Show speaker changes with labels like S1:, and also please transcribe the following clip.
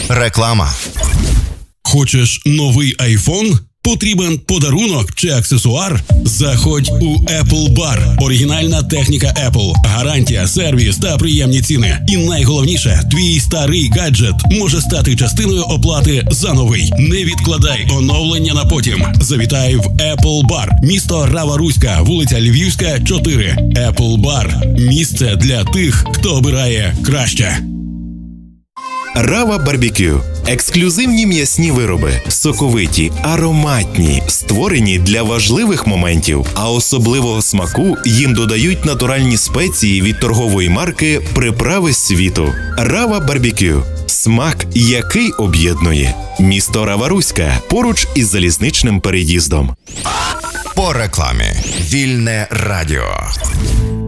S1: Реклама.
S2: Хочеш новий айфон? Потрібен подарунок чи аксесуар? Заходь у Apple Bar. Оригінальна техніка Apple. Гарантія, сервіс та приємні ціни. І найголовніше, твій старий гаджет може стати частиною оплати за новий. Не відкладай оновлення на потім. Завітай в Apple Bar. Місто Рава-Руська, вулиця Львівська, 4. Apple Bar. Місце для тих, хто обирає краще.
S3: Рава Барбекю. Ексклюзивні м'ясні вироби, соковиті, ароматні, створені для важливих моментів, а особливого смаку їм додають натуральні спеції від торгової марки «Приправи світу». Рава Барбекю. Смак, який об'єднує. Місто Рава-Руська, поруч із залізничним переїздом.
S1: По рекламі. Вільне радіо.